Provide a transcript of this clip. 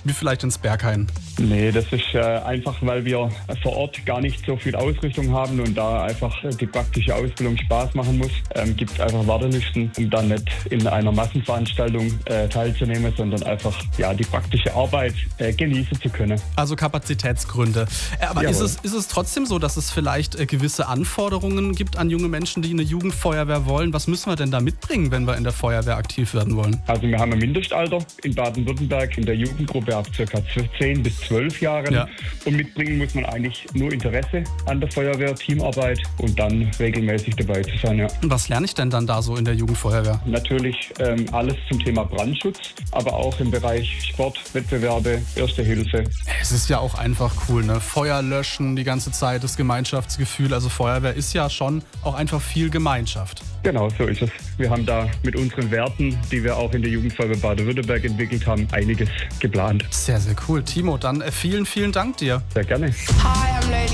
wie vielleicht ins Berghain? Nee, das ist einfach, weil wir vor Ort gar nicht so viel Ausrüstung haben und da einfach die praktische Ausbildung Spaß machen muss, gibt es einfach Wartelisten, um dann nicht in einer Massenveranstaltung teilzunehmen, sondern einfach die praktische Arbeit genießen zu können. Also Kapazitätsgründe. Aber ist es trotzdem so, dass es vielleicht gewisse Anforderungen gibt an junge Menschen, die in eine Jugendfeuerwehr wollen? Was müssen wir denn da mitbringen, wenn wir in der Feuerwehr aktiv werden wollen? Also wir haben ein Mindestalter in Baden-Württemberg in der Jugendgruppe ab ca. 10 bis 12 Jahren. Ja. Und mitbringen muss man eigentlich nur Interesse an der Feuerwehr, Teamarbeit und dann regelmäßig dabei zu sein. Ja. Und was lerne ich denn dann da so in der Jugendfeuerwehr? Natürlich alles zum Thema Brandschutz, aber auch im Bereich Sport, Wettbewerbe, Erste Hilfe. Es ist ja auch einfach cool, ne? Feuer löschen die ganze Zeit, das Gemeinschaftsgefühl. Also Feuerwehr ist ja schon auch einfach viel Gemeinschaft. Genau, so ist es. Wir haben da mit unseren Werten, die wir auch in der Jugendfeuerwehr Baden-Württemberg entwickelt haben, einiges geplant. Sehr, sehr cool. Timo, dann vielen, vielen Dank dir. Sehr gerne. Hi, I'm Lady